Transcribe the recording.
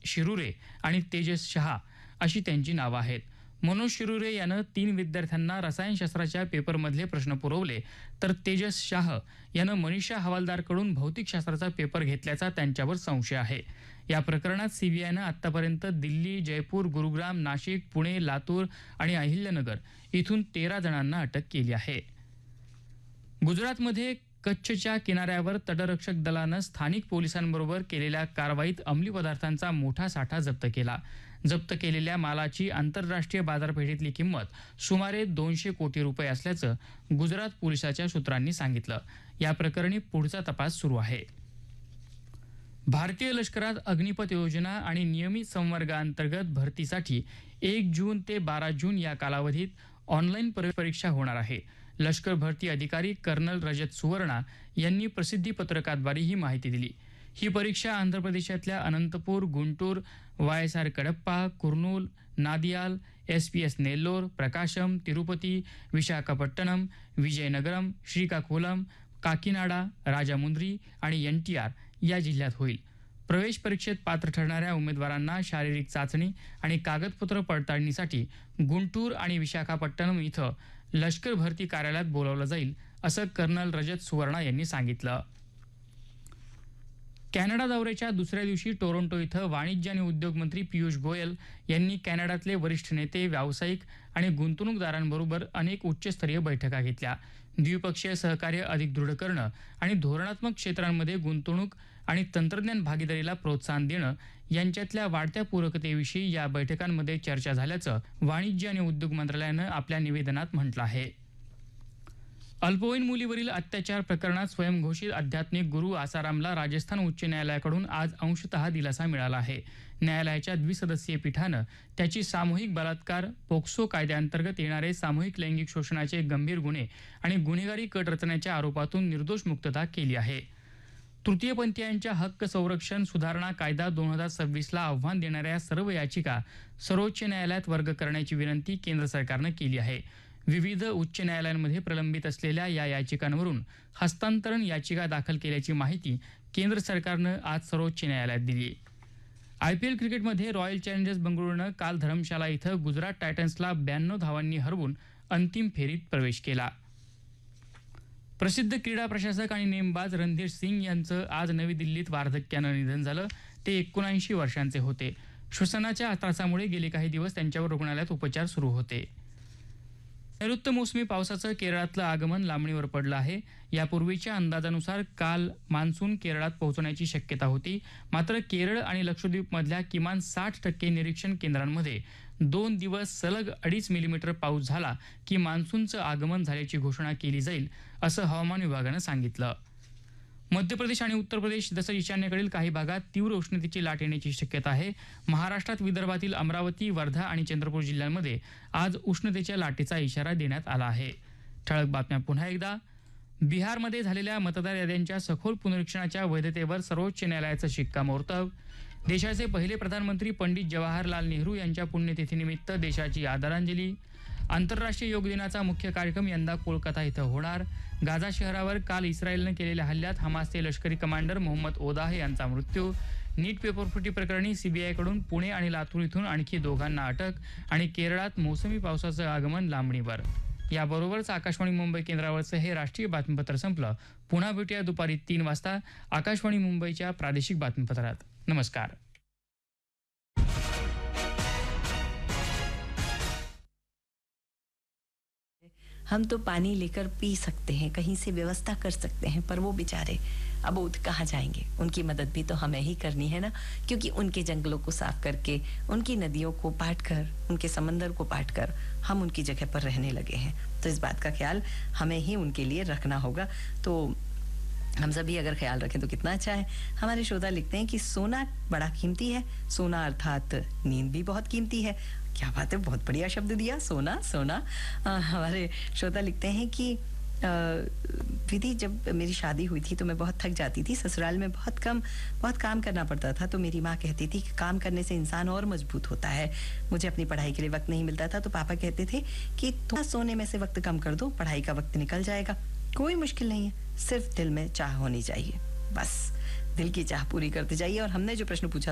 शिरुरे आणि तेजस शहा अशी त्यांची नावं आहेत. मनोज शिरुरे यानं 3 विद्यार्थ्यांना रसायनशास्त्राच्या पेपरमधले प्रश्न पुरवले, तर तेजस शाह यानं मनीषा हवालदारकडून भौतिकशास्त्राचा पेपर घेतल्याचा त्यांच्यावर संशय आहे. या प्रकरणात सीबीआयनं आतापर्यंत दिल्ली, जयपूर, गुरुग्राम, नाशिक, पुणे, लातूर आणि अहिल्यानगर इथून 13 जणांना अटक केली आहे. गुजरातमध्ये कच्छच्या किनाऱ्यावर तटरक्षक दलानं स्थानिक पोलिसांबरोबर केलेल्या कारवाईत अंमली पदार्थांचा मोठा साठा जप्त केला. जप्त केलेल्या मालाची आंतरराष्ट्रीय बाजारपेठेतली किंमत सुमारे 200 कोटी रुपये असल्याचं गुजरात पोलिसाच्या सूत्रांनी सांगितलं. या प्रकरणी पुढचा तपास सुरू आहे. भारतीय लष्करात अग्निपथ योजना आणि नियमित संवर्गाअंतर्गत भरतीसाठी 1 जून ते 12 जून या कालावधीत ऑनलाईन परीक्षा होणार आहे. लष्कर भरती अधिकारी कर्नल रजत सुवर्णा यांनी प्रसिद्धी पत्रकाद्वारे ही माहिती दिली. ही परीक्षा आंध्र प्रदेशातल्या अनंतपूर, गुंटूर, वायएसआर कडप्पा, कुर्नूल, नादियाल, एसपीएस नेल्लोर, प्रकाशम, तिरुपती, विशाखापट्टणम, विजयनगरम, श्रीकाकुलम, काकीनाडा, राजामुंद्री आणि एनटीआर या जिल्ह्यात होईल. प्रवेश परीक्षेत पात्र ठरणाऱ्या उमेदवारांना शारीरिक चाचणी आणि कागदपत्र पडताळणीसाठी गुंटूर आणि विशाखापट्टणम इथं लष्कर भरती कार्यालयात बोलावलं जाईल, असं कर्नल रजत सुवर्णा यांनी सांगितलं. कॅनडा दौऱ्याच्या दुसऱ्या दिवशी टोरंटो इथं वाणिज्य आणि उद्योग मंत्री पियुष गोयल यांनी कॅनडातले वरिष्ठ नेते, व्यावसायिक आणि गुंतवणूकदारांबरोबर अनेक उच्चस्तरीय बैठका घेतल्या. द्विपक्षीय सहकार्य अधिक दृढ करणं आणि धोरणात्मक क्षेत्रांमध्ये गुंतवणूक आणि तंत्रज्ञान भागीदारीला प्रोत्साहन देणं यांच्यातल्या वाढत्या पूरकतेविषयी या बैठकांमध्ये चर्चा झाल्याचं वाणिज्य आणि उद्योग मंत्रालयानं आपल्या निवेदनात म्हटलं आहे. अल्पवयीन मुलीवरील अत्याचार प्रकरणात स्वयंघोषित आध्यात्मिक गुरु आसारामला राजस्थान उच्च न्यायालयाकडून आज अंशतः दिलासा मिळाला आहे. न्यायालयाच्या द्विसदस्यीय पीठानं त्याची सामूहिक बलात्कार, पोक्सो कायद्याअंतर्गत येणारे सामूहिक लैंगिक शोषणाचे गंभीर गुन्हे आणि गुन्हेगारी कट रचण्याच्या आरोपातून निर्दोष मुक्तता केली आहे. तृतीयपंथीयांच्या हक्क संरक्षण सुधारणा कायदा 2026ला आव्हान देणाऱ्या सर्व याचिका सर्वोच्च न्यायालयात वर्ग करण्याची विनंती केंद्र सरकारनं केली आहे. विविध उच्च न्यायालयांमध्ये प्रलंबित असलेल्या या याचिकांवरून हस्तांतरण याचिका दाखल केल्याची माहिती केंद्र सरकारनं आज सर्वोच्च न्यायालयात दिली. आयपीएल क्रिकेटमध्ये रॉयल चॅलेंजर्स बंगळुरूनं काल धरमशाला इथं गुजरात टायटन्सला 92 धावांनी हरवून अंतिम फेरीत प्रवेश केला. प्रसिद्ध क्रीडा प्रशासक आणि नेमबाज रणधीर सिंग यांचं आज नवी दिल्लीत वार्धक्यानं निधन झालं. ते 79 वर्षांचे होते. श्वसनाच्या त्रासामुळे गेले काही दिवस त्यांच्यावर रुग्णालयात उपचार सुरू होते. नैऋत्य मोसमी पावसाचं केरळातलं आगमन लांबणीवर पडलं आहे. यापूर्वीच्या अंदाजानुसार काल मान्सून केरळात पोहोचण्याची शक्यता होती. मात्र केरळ आणि लक्षद्वीपमधल्या किमान 60% निरीक्षण केंद्रांमध्ये 2 दिवस सलग 2.5 मिलीमीटर पाऊस झाला की मान्सूनचं आगमन झाल्याची घोषणा केली जाईल, असं हवामान विभागानं सांगितलं. मध्य प्रदेश आणि उत्तर प्रदेश तसंच ईशान्येकडील काही भागात तीव्र उष्णतेची लाट येण्याची शक्यता आहे. महाराष्ट्रात विदर्भातील अमरावती, वर्धा आणि चंद्रपूर जिल्ह्यांमध्ये आज उष्णतेच्या लाटेचा इशारा देण्यात आला आहे. ठळक बातम्या पुन्हा एकदा. बिहारमध्ये झालेल्या मतदार याद्यांच्या सखोल पुनरीक्षणाच्या वैधतेवर सर्वोच्च न्यायालयाचं शिक्कामोर्तब. देशाचे पहिले प्रधानमंत्री पंडित जवाहरलाल नेहरू यांच्या पुण्यतिथीनिमित्त देशाची आदरांजली. आंतरराष्ट्रीय योग दिनाचा मुख्य कार्यक्रम यंदा कोलकाता इथं होणार. गाझा शहरावर काल इस्रायलनं केलेल्या हल्ल्यात हमासचे लष्करी कमांडर मोहम्मद ओदाह यांचा मृत्यू. नीट पेपरफुटी प्रकरणी सीबीआयकडून पुणे आणि लातूर इथून आणखी 2घांना अटक. आणि केरळात मोसमी पावसाचं आगमन लांबणीवर. याबरोबरच आकाशवाणी मुंबई केंद्रावरचं हे राष्ट्रीय बातमीपत्र संपलं. पुन्हा भेटूया दुपारी 3 वाजता आकाशवाणी मुंबईच्या प्रादेशिक बातमीपत्रात. नमस्कार. हम तो पानी लेकर पी सकते हैं, कहीं से व्यवस्था कर सकते हैं, पर वो बेचारे अबोध कहाँ जाएंगे? उनकी मदद भी तो हमें ही करनी है ना, क्योंकि उनके जंगलों को साफ करके, उनकी नदियों को पाट कर, उनके समंदर को पाट कर हम उनकी जगह पर रहने लगे हैं. तो इस बात का ख्याल हमें ही उनके लिए रखना होगा. तो हम सभी अगर ख्याल रखें तो कितना अच्छा है. हमारे श्रोता लिखते हैं कि सोना बड़ा कीमती है. सोना अर्थात नींद भी बहुत कीमती है. क्या बात है, बहुत बढ़िया शब्द दिया, सोना सोना. हमारे श्रोता लिखते हैं कि विधि, जब मेरी शादी हुई थी तो मैं बहुत थक जाती थी. ससुराल में बहुत काम करना पड़ता था. तो मेरी माँ कहती थी कि काम करने से इंसान और मजबूत होता है. मुझे अपनी पढ़ाई के लिए वक्त नहीं मिलता था, तो पापा कहते थे कि थोड़ा सोने में से वक्त कम कर दो, पढ़ाई का वक्त निकल जाएगा. कोई मुश्किल नहीं है, सिर्फ दिल में चाह होनी चाहिए. बस दिल की चाह पूरी करते जाइए. और हमने जो प्रश्न पूछा